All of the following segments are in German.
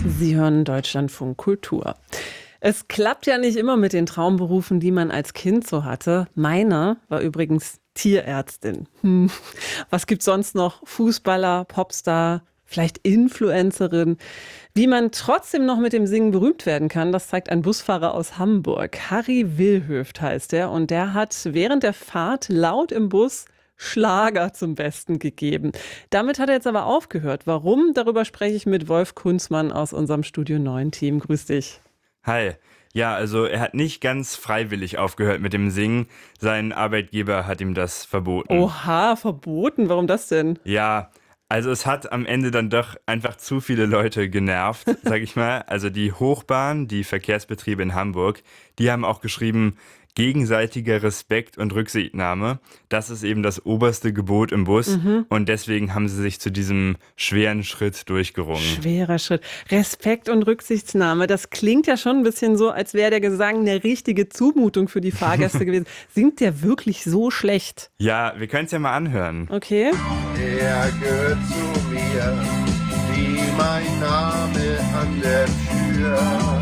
Sie hören Deutschlandfunk Kultur. Es klappt ja nicht immer mit den Traumberufen, die man als Kind so hatte. Meiner war übrigens Tierärztin. Was gibt's sonst noch? Fußballer, Popstar, vielleicht Influencerin. Wie man trotzdem noch mit dem Singen berühmt werden kann, das zeigt ein Busfahrer aus Hamburg. Harry Willhöft heißt er und der hat während der Fahrt laut im Bus Schlager zum Besten gegeben. Damit hat er jetzt aber aufgehört. Warum? Darüber spreche ich mit Wolf Kunzmann aus unserem Studio 9 Team. Grüß dich. Hi. Ja, also er hat nicht ganz freiwillig aufgehört mit dem Singen. Sein Arbeitgeber hat ihm das verboten. Oha, verboten? Warum das denn? Ja, also es hat am Ende dann doch einfach zu viele Leute genervt, sag ich mal. Also die Hochbahn, die Verkehrsbetriebe in Hamburg, die haben auch geschrieben, gegenseitiger Respekt und Rücksichtnahme, das ist eben das oberste Gebot im Bus. Und deswegen haben sie sich zu diesem schweren Schritt durchgerungen. Schwerer Schritt. Respekt und Rücksichtnahme. Das klingt ja schon ein bisschen so, als wäre der Gesang eine richtige Zumutung für die Fahrgäste gewesen. Singt der wirklich so schlecht? Ja, wir können es ja mal anhören. Okay. Er gehört zu mir, wie mein Name an der Tür.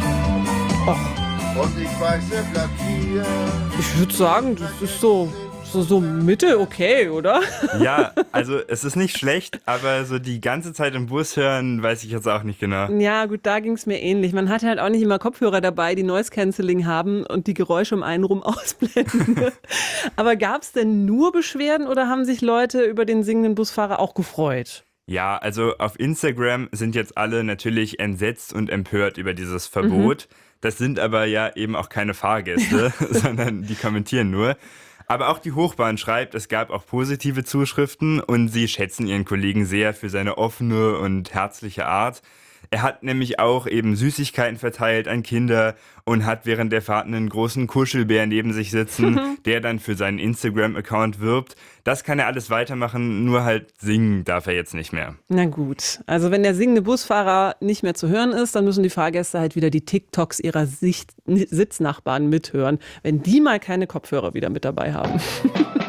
Och, Und ich weiß, er bleibt hier. ich würde sagen, das ist so Mitte okay, oder? Ja, also es ist nicht schlecht, aber so die ganze Zeit im Bus hören, weiß ich jetzt auch nicht genau. Ja, gut, da ging es mir ähnlich. Man hatte halt auch nicht immer Kopfhörer dabei, die Noise Cancelling haben und die Geräusche um einen rum ausblenden. Aber gab es denn nur Beschwerden oder haben sich Leute über den singenden Busfahrer auch gefreut? Ja, also auf Instagram sind jetzt alle natürlich entsetzt und empört über dieses Verbot. Das sind aber ja eben auch keine Fahrgäste, sondern die kommentieren nur. Aber auch die Hochbahn schreibt, es gab auch positive Zuschriften und sie schätzen ihren Kollegen sehr für seine offene und herzliche Art. Er hat nämlich auch eben Süßigkeiten verteilt an Kinder und hat während der Fahrt einen großen Kuschelbär neben sich sitzen, der dann für seinen Instagram-Account wirbt. Das kann er alles weitermachen, nur halt singen darf er jetzt nicht mehr. Na gut, also wenn der singende Busfahrer nicht mehr zu hören ist, dann müssen die Fahrgäste halt wieder die TikToks ihrer Sitznachbarn mithören, wenn die mal keine Kopfhörer wieder mit dabei haben.